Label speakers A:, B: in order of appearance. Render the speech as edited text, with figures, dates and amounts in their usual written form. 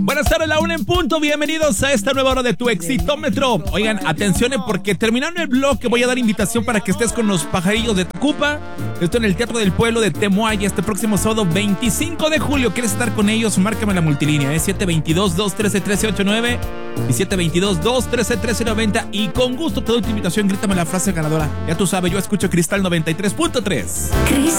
A: Buenas tardes, la 1 en punto. Bienvenidos a esta nueva hora de Tu Exitómetro. Oigan, atención porque terminando el bloque voy a dar invitación para que estés con los pajarillos de Tacuba. Esto en el Teatro del Pueblo de Temoaya este próximo sábado 25 de julio. ¿Quieres estar con ellos? Márcame la multilínea, 722-213-1389 y 722-213-1390. Y con gusto te doy tu invitación, grítame la frase ganadora. Ya tú sabes, yo escucho Cristal 93.3.